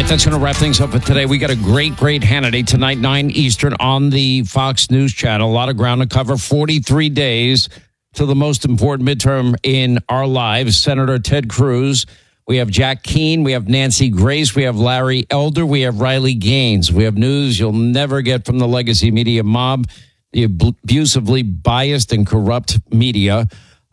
right, that's going to wrap things up for today. We got a great Hannity tonight, 9 Eastern on the Fox News Channel. A lot of ground to cover. 43 days to the most important midterm in our lives. Senator Ted Cruz. We have Jack Keane. We have Nancy Grace. We have Larry Elder. We have Riley Gaines. We have news you'll never get from the legacy media mob, the abusively biased and corrupt media.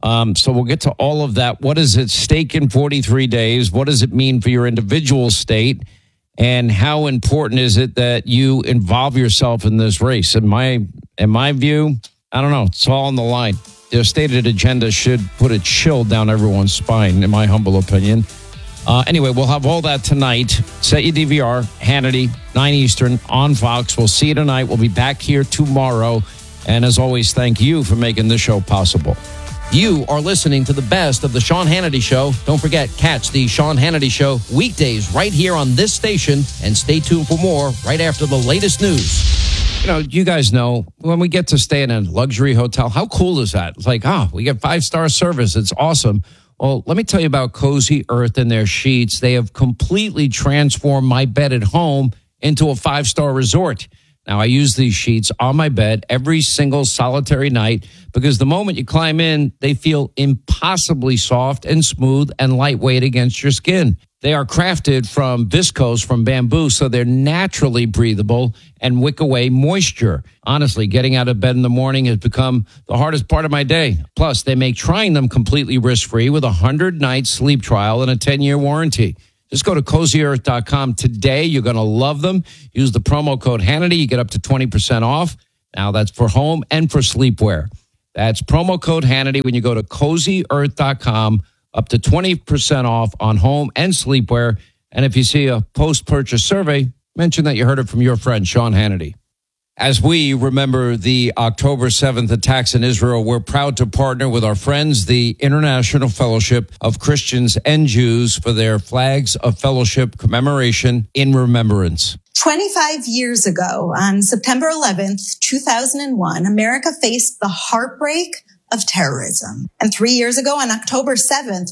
So we'll get to all of that. What is at stake in 43 days? What does it mean for your individual state? And how important is it that you involve yourself in this race? In my view, I don't know. It's all on the line. The stated agenda should put a chill down everyone's spine, in my humble opinion. Anyway, we'll have all that tonight. Set your DVR, Hannity, 9 Eastern on Fox. We'll see you tonight. We'll be back here tomorrow. And as always, thank you for making this show possible. You are listening to the best of the Sean Hannity Show. Don't forget, catch the Sean Hannity Show weekdays right here on this station, and stay tuned for more right after the latest news. You know, you guys know, when we get to stay in a luxury hotel, how cool is that? It's like, we get 5-star service. It's awesome. Well, let me tell you about Cozy Earth and their sheets. They have completely transformed my bed at home into a 5-star resort. Now, I use these sheets on my bed every single solitary night because the moment you climb in, they feel impossibly soft and smooth and lightweight against your skin. They are crafted from viscose from bamboo, so they're naturally breathable and wick away moisture. Honestly, getting out of bed in the morning has become the hardest part of my day. Plus, they make trying them completely risk-free with a 100-night sleep trial and a 10-year warranty. Just go to CozyEarth.com today. You're going to love them. Use the promo code Hannity. You get up to 20% off. Now, that's for home and for sleepwear. That's promo code Hannity when you go to CozyEarth.com. Up to 20% off on home and sleepwear. And if you see a post-purchase survey, mention that you heard it from your friend, Sean Hannity. As we remember the October 7th attacks in Israel, we're proud to partner with our friends, the International Fellowship of Christians and Jews, for their Flags of Fellowship commemoration in remembrance. 25 years ago, on September 11th, 2001, America faced the heartbreak of terrorism. And 3 years ago, on October 7th,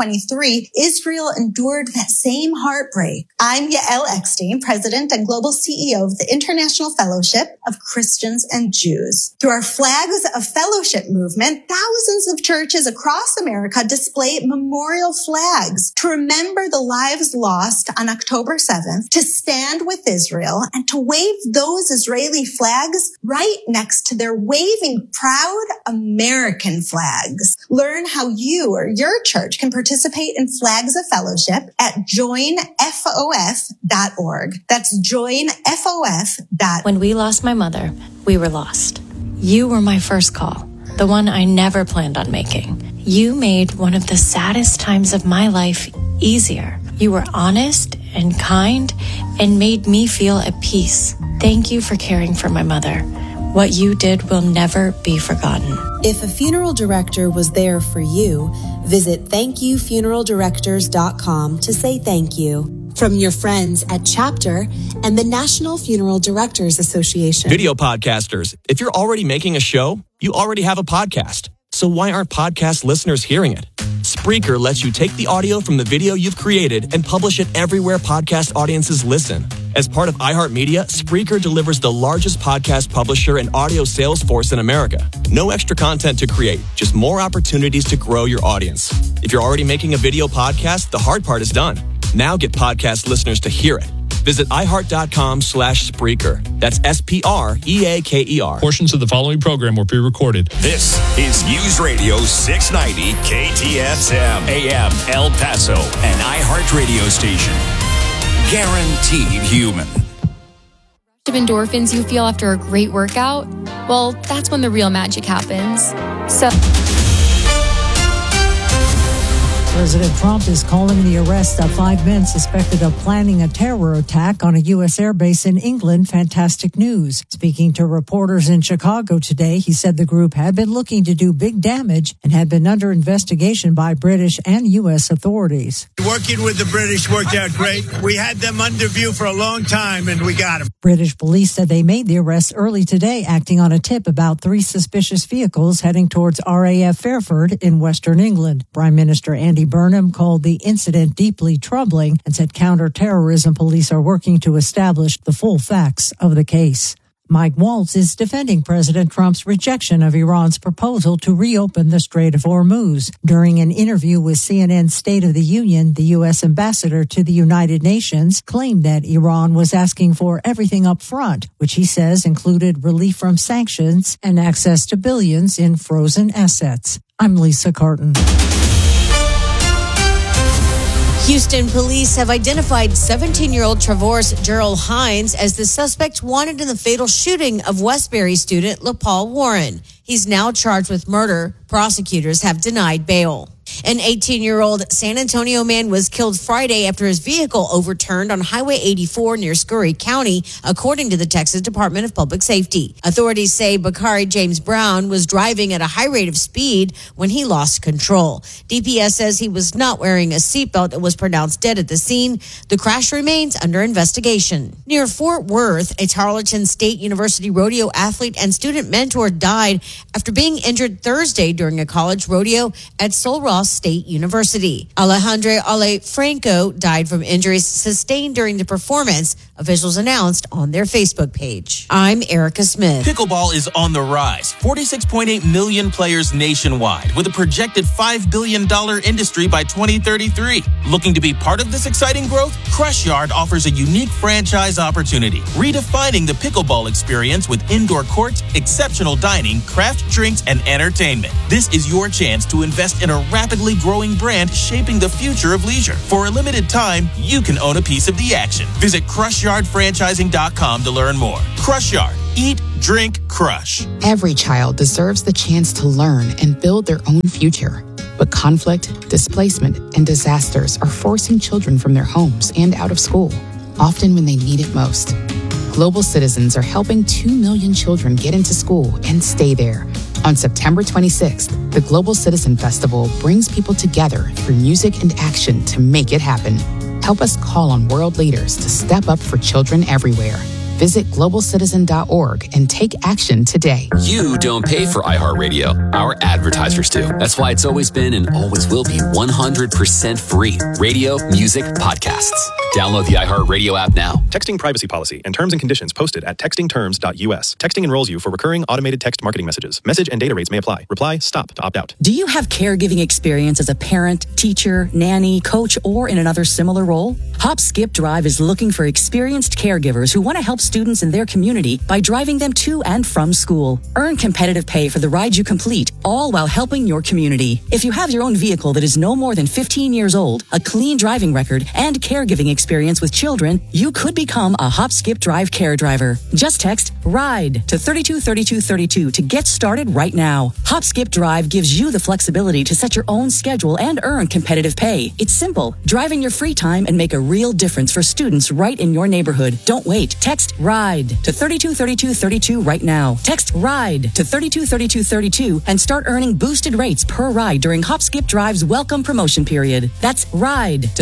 2023, Israel endured that same heartbreak. I'm Yael Eckstein, President and Global CEO of the International Fellowship of Christians and Jews. Through our Flags of Fellowship movement, thousands of churches across America display memorial flags to remember the lives lost on October 7th, to stand with Israel, and to wave those Israeli flags right next to their waving proud American flags. Learn how you or your church can participate in Flags of Fellowship at joinfof.org. That's joinfof.org. When we lost my mother, we were lost. You were my first call, the one I never planned on making. You made one of the saddest times of my life easier. You were honest and kind and made me feel at peace. Thank you for caring for my mother. What you did will never be forgotten. If a funeral director was there for you, visit thankyoufuneraldirectors.com to say thank you. From your friends at Chapter and the National Funeral Directors Association. Video podcasters, if you're already making a show, you already have a podcast. So why aren't podcast listeners hearing it? Spreaker lets you take the audio from the video you've created and publish it everywhere podcast audiences listen. As part of iHeartMedia, Spreaker delivers the largest podcast publisher and audio sales force in America. No extra content to create, just more opportunities to grow your audience. If you're already making a video podcast, the hard part is done. Now get podcast listeners to hear it. Visit iHeart.com/Spreaker. That's SPREAKER. Portions of the following program were pre-recorded. This is News Radio 690 KTSM AM El Paso, an iHeart radio station. Guaranteed human. Of endorphins you feel after a great workout? Well, that's when the real magic happens. President Trump is calling the arrest of 5 men suspected of planning a terror attack on a U.S. airbase in England fantastic news. Speaking to reporters in Chicago today, he said the group had been looking to do big damage and had been under investigation by British and U.S. authorities. Working with the British worked out great. We had them under view for a long time, and we got them. British police said they made the arrest early today, acting on a tip about 3 suspicious vehicles heading towards RAF Fairford in western England. Prime Minister Andy Andy Burnham called the incident deeply troubling and said counterterrorism police are working to establish the full facts of the case. Mike Waltz is defending President Trump's rejection of Iran's proposal to reopen the Strait of Hormuz. During an interview with CNN's State of the Union, the U.S. ambassador to the United Nations claimed that Iran was asking for everything up front, which he says included relief from sanctions and access to billions in frozen assets. I'm Lisa Carton. Houston police have identified 17-year-old Travorce Gerald Hines as the suspect wanted in the fatal shooting of Westbury student LaPaul Warren. He's now charged with murder. Prosecutors have denied bail. An 18-year-old San Antonio man was killed Friday after his vehicle overturned on Highway 84 near Scurry County, according to the Texas Department of Public Safety. Authorities say Bakari James Brown was driving at a high rate of speed when he lost control. DPS says he was not wearing a seatbelt and was pronounced dead at the scene. The crash remains under investigation. Near Fort Worth, a Tarleton State University rodeo athlete and student mentor died after being injured Thursday during a college rodeo at Sul Ross State University. Alejandro Ale Franco died from injuries sustained during the performance, officials announced on their Facebook page. I'm Erica Smith. Pickleball is on the rise. 46.8 million players nationwide, with a projected $5 billion industry by 2033. Looking to be part of this exciting growth? Crush Yard offers a unique franchise opportunity, redefining the pickleball experience with indoor courts, exceptional dining, craft drinks, and entertainment. This is your chance to invest in a rapidly growing brand shaping the future of leisure. For a limited time, you can own a piece of the action. Visit CrushYardFranchising.com to learn more. Crush Yard. Eat, drink, crush. Every child deserves the chance to learn and build their own future. But conflict, displacement, and disasters are forcing children from their homes and out of school, often when they need it most. Global Citizens are helping 2 million children get into school and stay there. On September 26th, the Global Citizen Festival brings people together through music and action to make it happen. Help us call on world leaders to step up for children everywhere. Visit globalcitizen.org and take action today. You don't pay for iHeartRadio. Our advertisers do. That's why it's always been and always will be 100% free. Radio, music, podcasts. Download the iHeartRadio app now. Texting privacy policy and terms and conditions posted at textingterms.us. Texting enrolls you for recurring automated text marketing messages. Message and data rates may apply. Reply STOP to opt out. Do you have caregiving experience as a parent, teacher, nanny, coach, or in another similar role? Hop Skip Drive is looking for experienced caregivers who want to help students in their community by driving them to and from school. Earn competitive pay for the ride you complete, all while helping your community. If you have your own vehicle that is no more than 15 years old, a clean driving record, and caregiving experience with children, you could become a Hop Skip Drive care driver. Just text RIDE to 323232 to get started right now. Hop Skip Drive gives you the flexibility to set your own schedule and earn competitive pay. It's simple. Drive in your free time and make a real difference for students right in your neighborhood. Don't wait. Text RIDE to 323232 right now. Text RIDE to 323232 and start earning boosted rates per ride during Hop Skip Drive's welcome promotion period. That's RIDE to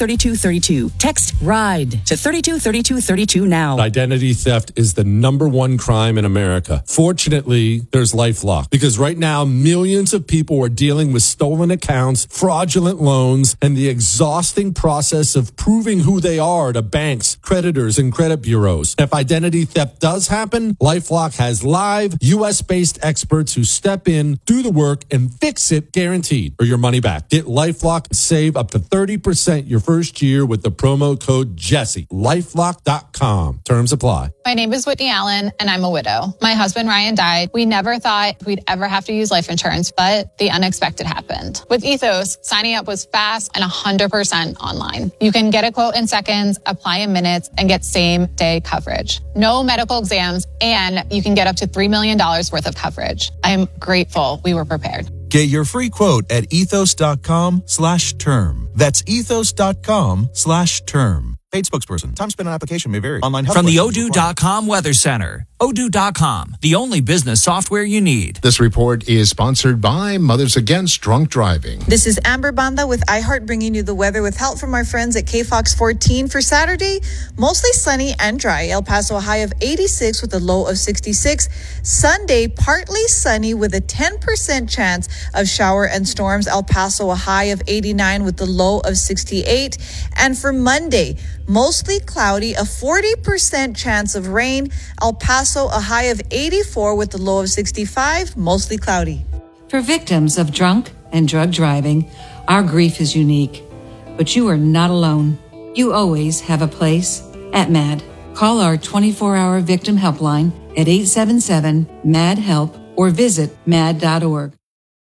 323232. Text RIDE to 323232 now. Identity theft is the #1 crime in America. Fortunately, there's LifeLock, because right now millions of people are dealing with stolen accounts, fraudulent loans, and the exhausting process of proving who they are to banks, creditors, and credit bureaus. If identity theft does happen, LifeLock has live, U.S.-based experts who step in, do the work, and fix it guaranteed, or your money back. Get LifeLock and save up to 30% your first year with the promo code Jesse. LifeLock.com. Terms apply. My name is Whitney Allen, and I'm a widow. My husband, Ryan, died. We never thought we'd ever have to use life insurance, but the unexpected happened. With Ethos, signing up was fast and 100% online. You can get a quote in seconds, apply in minutes, and get same-day coverage. No medical exams, and you can get up to $3 million worth of coverage. I am grateful we were prepared. Get your free quote at ethos.com/term. That's ethos.com/term. Paid spokesperson. Time spent on application may vary. Online From the Odoo.com Weather Center. Odoo.com, the only business software you need. This report is sponsored by Mothers Against Drunk Driving. This is Amber Banda with iHeart bringing you the weather with help from our friends at KFOX 14 for Saturday. Mostly sunny and dry. El Paso a high of 86 with a low of 66. Sunday, partly sunny with a 10% chance of shower and storms. El Paso a high of 89 with the low of 68. And for Monday, mostly cloudy, a 40% chance of rain. El Paso a high of 84 with the low of 65, mostly cloudy. For victims of drunk and drug driving, our grief is unique, but you are not alone. You always have a place at MAD. Call our 24-hour victim helpline at 877-MAD-HELP or visit mad.org.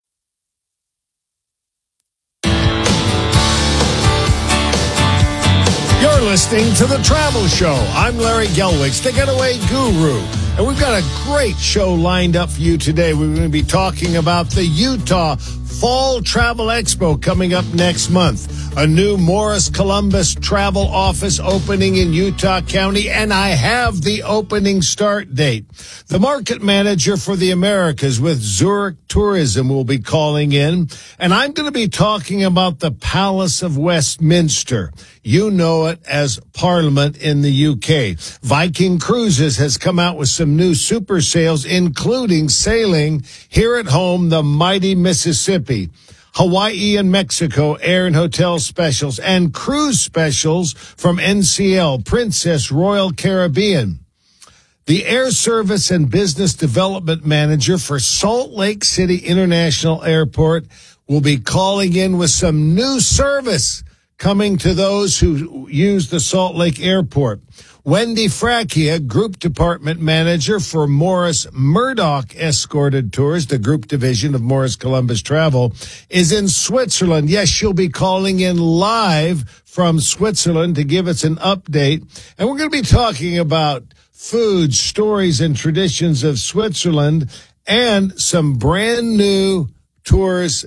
You're listening to The Travel Show. I'm Larry Gelwicks, the getaway guru. And we've got a great show lined up for you today. We're going to be talking about the Utah Fall Travel Expo coming up next month. A new Morris Columbus travel office opening in Utah County, and I have the opening start date. The market manager for the Americas with Zurich Tourism will be calling in, and I'm going to be talking about the Palace of Westminster. You know it as Parliament in the UK. Viking Cruises has come out with some new super sales, including sailing here at home the mighty Mississippi. Hawaii and Mexico air and hotel specials and cruise specials from NCL, Princess Royal Caribbean. The Air Service and Business Development Manager for Salt Lake City International Airport will be calling in with some new service coming to those who use the Salt Lake Airport. Wendy Fracchia, Group Department Manager for Morris Murdoch Escorted Tours, the group division of Morris Columbus Travel, is in Switzerland. Yes, she'll be calling in live from Switzerland to give us an update. And we're going to be talking about food, stories, and traditions of Switzerland and some brand new tours